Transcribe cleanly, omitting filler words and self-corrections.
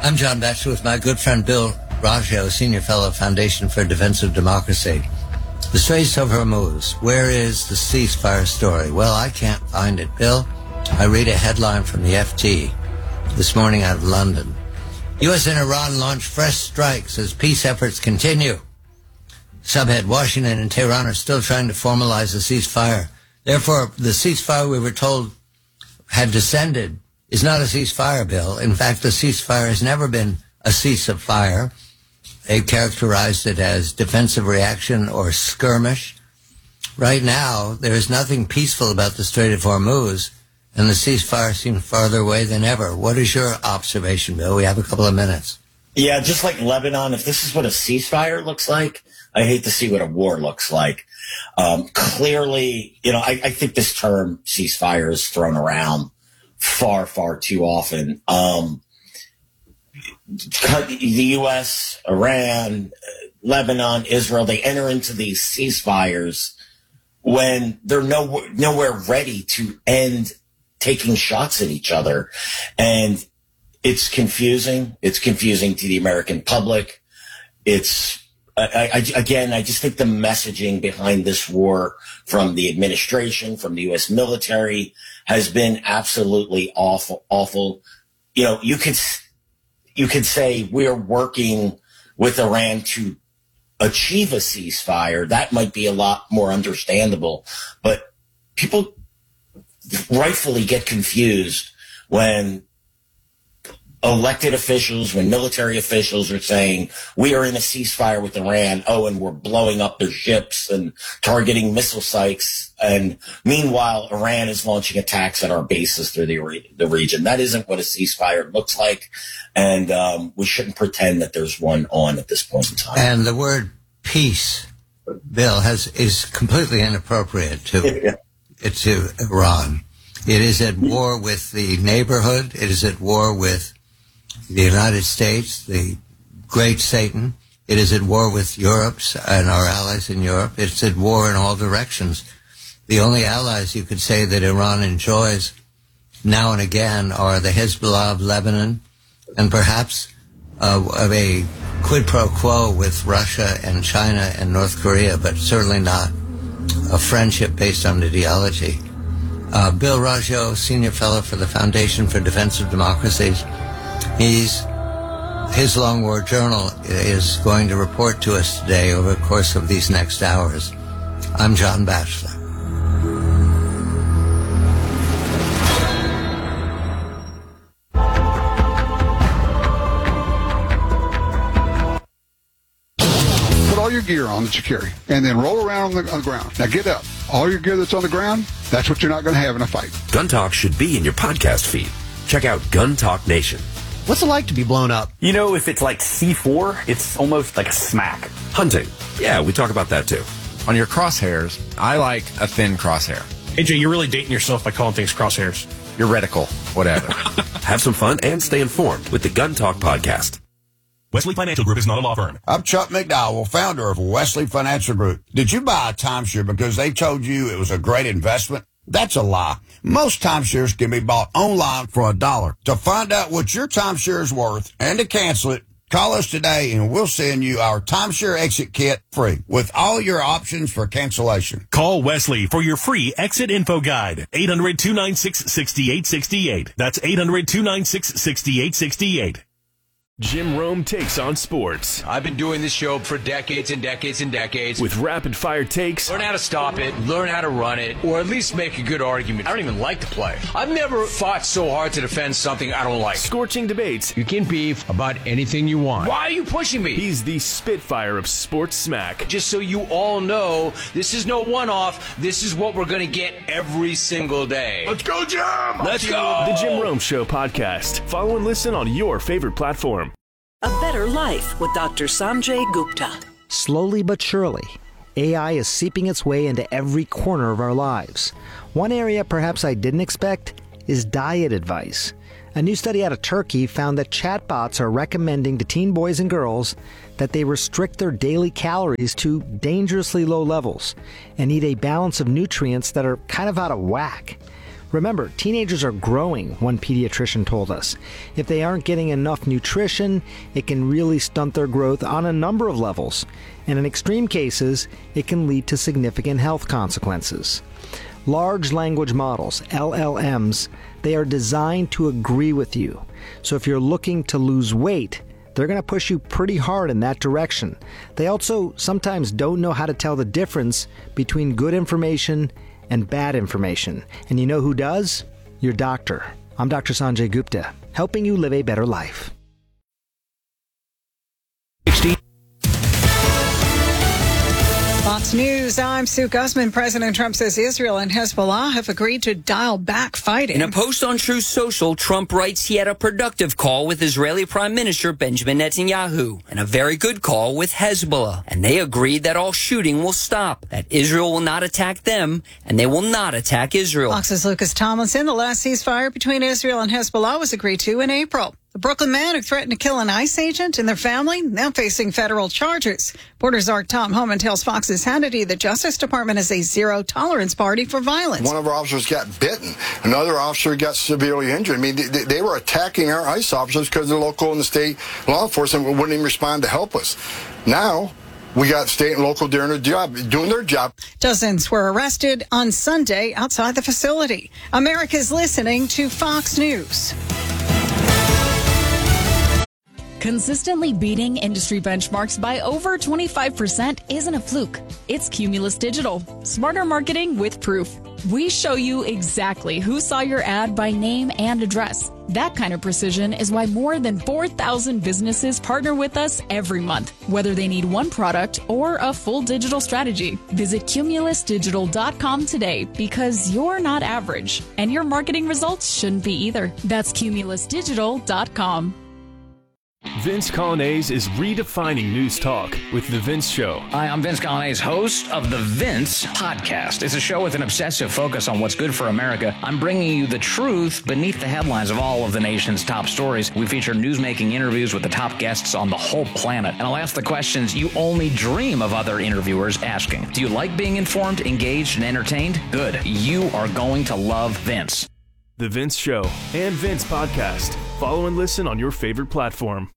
I'm John Batchelor with my good friend Bill Raggio, Senior Fellow, Foundation for Defense of Democracy. The Straits of Hormuz. Where is the ceasefire story? Well, I can't find it. Bill, I read a headline from the FT this morning out of London. U.S. and Iran launch fresh strikes as peace efforts continue. Subhead, Washington and Tehran are still trying to formalize a ceasefire. Therefore, the ceasefire we were told had descended is not a ceasefire, Bill. In fact, the ceasefire has never been a cease of fire. They characterized it as defensive reaction or skirmish. Right now, there is nothing peaceful about the Strait of Hormuz, and the ceasefire seems farther away than ever. What is your observation, Bill? We have a couple of minutes. Yeah, just like Lebanon, if this is what a ceasefire looks like, I hate to see what a war looks like. Clearly, I think this term ceasefire is thrown around far, far too often. The U.S., Iran, Lebanon, Israel, they enter into these ceasefires when they're nowhere ready to end taking shots at each other. And it's confusing. It's confusing to the American public. I just think the messaging behind this war from the administration, from the U.S. military, has been absolutely awful. You could say we're working with Iran to achieve a ceasefire. That might be a lot more understandable. But people rightfully get confused when elected officials, when military officials are saying we are in a ceasefire with Iran, and we're blowing up their ships and targeting missile sites. And meanwhile, Iran is launching attacks at our bases through the region. That isn't what a ceasefire looks like. And we shouldn't pretend that there's one on at this point in time. And the word peace, Bill, is completely inappropriate to Iran. It is at war with the neighborhood. It is at war with the United States, the great Satan. It is at war with Europe and our allies in Europe. It's at war in all directions. The only allies you could say that Iran enjoys now and again are the Hezbollah of Lebanon and perhaps of a quid pro quo with Russia and China and North Korea, but certainly not a friendship based on ideology. Bill Raggio, Senior Fellow for the Foundation for Defense of Democracies. His Long War Journal is going to report to us today over the course of these next hours. I'm John Batchelor. Put all your gear on that you carry, and then roll around on the ground. Now get up. All your gear that's on the ground, that's what you're not going to have in a fight. Gun Talk should be in your podcast feed. Check out Gun Talk Nation. What's it like to be blown up? If it's like C4, it's almost like a smack. Hunting. Yeah, we talk about that too. On your crosshairs, I like a thin crosshair. AJ, you're really dating yourself by calling things crosshairs. Your reticle, whatever. Have some fun and stay informed with the Gun Talk podcast. Wesley Financial Group is not a law firm. I'm Chuck McDowell, founder of Wesley Financial Group. Did you buy a timeshare because they told you it was a great investment? That's a lie. Most timeshares can be bought online for $1. To find out what your timeshare is worth and to cancel it, call us today and we'll send you our timeshare exit kit free with all your options for cancellation. Call Wesley for your free exit info guide. 800-296-6868. That's 800-296-6868. Jim Rome takes on sports. I've been doing this show for decades and decades and decades. With rapid-fire takes. Learn how to stop it, learn how to run it, or at least make a good argument. I don't even like to play. I've never fought so hard to defend something I don't like. Scorching debates. You can beef about anything you want. Why are you pushing me? He's the Spitfire of sports smack. Just so you all know, this is no one-off. This is what we're going to get every single day. Let's go, Jim! Let's go! The Jim Rome Show podcast. Follow and listen on your favorite platform. A Better Life with Dr. Sanjay Gupta. Slowly but surely, AI is seeping its way into every corner of our lives. One area perhaps I didn't expect is diet advice. A new study out of Turkey found that chatbots are recommending to teen boys and girls that they restrict their daily calories to dangerously low levels and eat a balance of nutrients that are kind of out of whack. Remember, teenagers are growing, one pediatrician told us. If they aren't getting enough nutrition, it can really stunt their growth on a number of levels. And in extreme cases, it can lead to significant health consequences. Large language models, LLMs, they are designed to agree with you. So if you're looking to lose weight, they're going to push you pretty hard in that direction. They also sometimes don't know how to tell the difference between good information and bad information. And you know who does? Your doctor. I'm Dr. Sanjay Gupta, helping you live a better life. Fox News, I'm Sue Guzman. President Trump says Israel and Hezbollah have agreed to dial back fighting. In a post on Truth Social, Trump writes he had a productive call with Israeli Prime Minister Benjamin Netanyahu and a very good call with Hezbollah. And they agreed that all shooting will stop, that Israel will not attack them, and they will not attack Israel. Fox's Lucas Tomlinson, the last ceasefire between Israel and Hezbollah was agreed to in April. The Brooklyn man who threatened to kill an ICE agent and their family now facing federal charges. Borders Arc Tom Homan tells Fox's Hannity the Justice Department is a zero-tolerance party for violence. One of our officers got bitten. Another officer got severely injured. I mean, they were attacking our ICE officers because the local and the state law enforcement wouldn't even respond to help us. Now, we got state and local doing their job. Dozens were arrested on Sunday outside the facility. America's listening to Fox News. Consistently beating industry benchmarks by over 25% isn't a fluke. It's Cumulus Digital. Smarter marketing with proof. We show you exactly who saw your ad by name and address. That kind of precision is why more than 4,000 businesses partner with us every month, whether they need one product or a full digital strategy. Visit cumulusdigital.com today because you're not average, and your marketing results shouldn't be either. That's cumulusdigital.com. Vince Coglianese is redefining news talk with The Vince Show. Hi, I'm Vince Coglianese, host of The Vince Podcast. It's a show with an obsessive focus on what's good for America. I'm bringing you the truth beneath the headlines of all of the nation's top stories. We feature newsmaking interviews with the top guests on the whole planet. And I'll ask the questions you only dream of other interviewers asking. Do you like being informed, engaged, and entertained? Good. You are going to love Vince. The Vince Show and Vince Podcast. Follow and listen on your favorite platform.